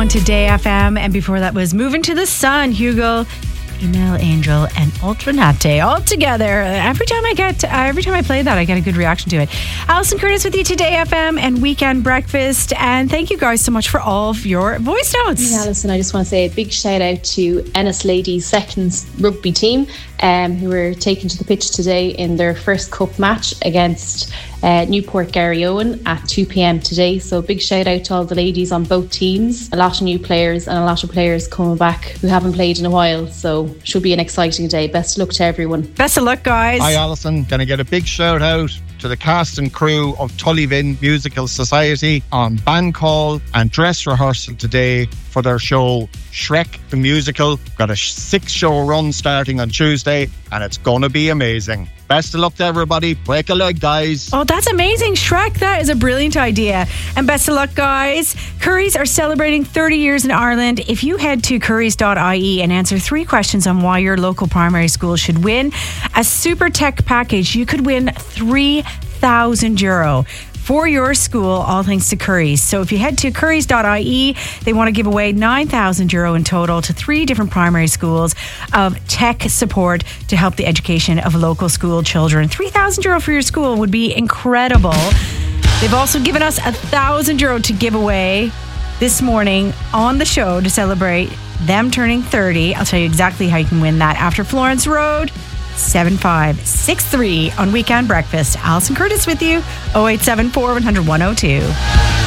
on Today FM, and before that was Moving to the Sun, Hugo, Female Angel, and Ultranate all together. Every time I play that, I get a good reaction to it. Alison Curtis with you, Today FM and Weekend Breakfast, and thank you guys so much for all of your voice notes. Yeah, Alison, I just want to say a big shout out to Ennis Ladies Seconds rugby team, who were taken to the pitch today in their first cup match against Newport Garryowen at 2 p.m. today. So a big shout out to all the ladies on both teams. A lot of new players and a lot of players coming back who haven't played in a while. So should be an exciting day. Best of luck to everyone. Best of luck, guys. Hi, Alison. Gonna get a big shout out to the cast and crew of Tullivin Musical Society on band call and dress rehearsal today for their show Shrek the Musical. Got a 6-show run starting on Tuesday, and it's gonna be amazing. Best of luck to everybody. Break a leg, guys. Oh, that's amazing, Shrek. That is a brilliant idea. And best of luck, guys. Currys are celebrating 30 years in Ireland. If you head to currys.ie and answer 3 questions on why your local primary school should win a super tech package, you could win €3,000 for your school, all thanks to Currys. So if you head to currys.ie, they want to give away €9,000 in total to 3 different primary schools of tech support to help the education of local school children. €3,000 for your school would be incredible. They've also given us €1,000 to give away this morning on the show to celebrate them turning 30. I'll tell you exactly how you can win that after Florence Road. 7563 on Weekend Breakfast. Alison Curtis with you. 0874 100 102.